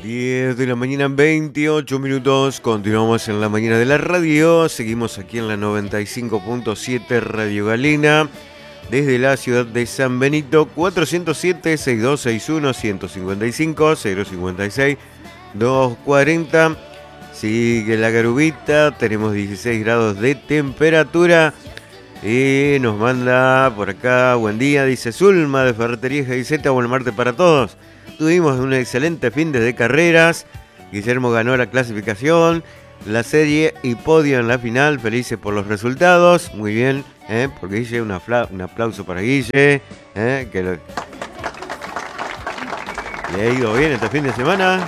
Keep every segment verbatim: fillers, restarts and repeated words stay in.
diez de la mañana, veintiocho minutos. Continuamos en la mañana de la radio. Seguimos aquí en la noventa y cinco punto siete Radio Galena. Desde la ciudad de San Benito, cuatrocientos siete, sesenta y dos sesenta y uno, ciento cincuenta y cinco, cero cincuenta y seis, doscientos cuarenta. Sigue la garubita. Tenemos dieciséis grados de temperatura. Y nos manda por acá, buen día, dice Zulma de Ferretería G I Z, buen martes para todos. Tuvimos un excelente fin de carreras. Guillermo ganó la clasificación, la serie y podio en la final. Felices por los resultados. Muy bien, ¿eh? Porque Guille, un, un aplauso para Guille, ¿eh? Que lo... le ha ido bien este fin de semana.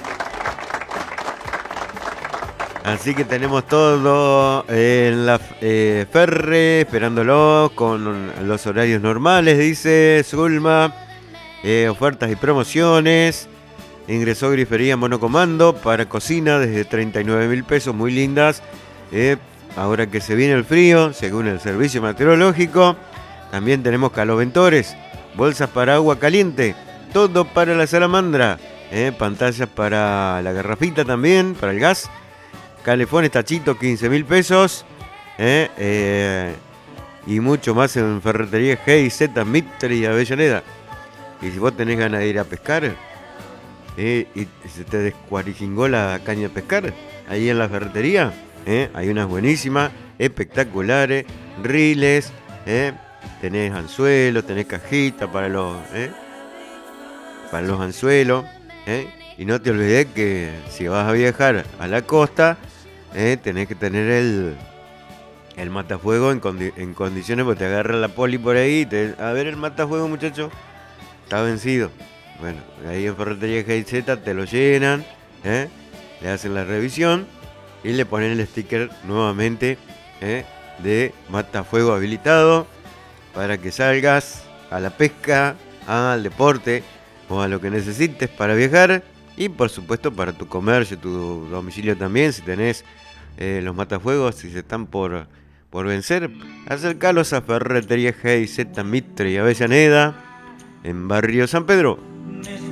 Así que tenemos todo en la eh, Ferre, esperándolo con los horarios normales, dice Zulma. Eh, ofertas y promociones. Ingresó grifería monocomando para cocina desde treinta y nueve mil pesos, muy lindas. Eh, ahora que se viene el frío, según el servicio meteorológico. También tenemos caloventores, bolsas para agua caliente, todo para la salamandra. Eh, pantallas para la garrafita también, para el gas. Calefones tachito, quince mil pesos. Eh, eh, y mucho más en Ferretería G I Z, Mitre y Avellaneda. Y si vos tenés ganas de ir a pescar, eh, y se te descuaricingó la caña de pescar, ahí en la ferretería, eh, hay unas buenísimas, espectaculares, riles, eh, tenés anzuelos, tenés cajita para los, eh, para los anzuelos, eh, y no te olvides que si vas a viajar a la costa, eh, tenés que tener el, el matafuego en, condi- en condiciones, porque te agarra la poli por ahí, y te, a ver el matafuego, muchacho. Está vencido. Bueno, ahí en Ferretería G I Z te lo llenan, ¿eh? Le hacen la revisión y le ponen el sticker nuevamente, ¿eh? De matafuego habilitado para que salgas a la pesca, al deporte o a lo que necesites para viajar, y por supuesto para tu comercio, tu domicilio también. Si tenés eh, los matafuegos, si se están por, por vencer, acercalos a Ferretería G I Z, Mitre y Avellaneda, en Barrio San Pedro.